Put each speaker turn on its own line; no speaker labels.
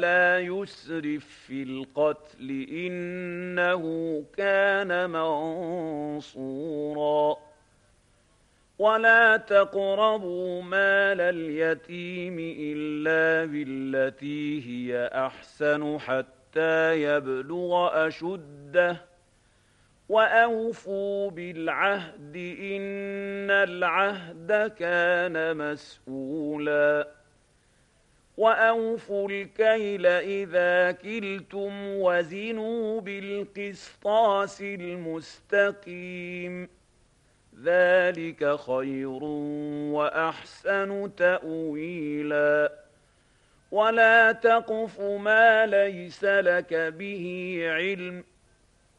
لا يسرف في القتل إنه كان منصورا ولا تقربوا مال اليتيم إلا بالتي هي أحسن حتى يبلغ أشده وأوفوا بالعهد إن العهد كان مسؤولا وأوفوا الكيل إذا كلتم وزنوا بالقسطاس المستقيم ذلك خير وأحسن تأويلا ولا تقف ما ليس لك به علم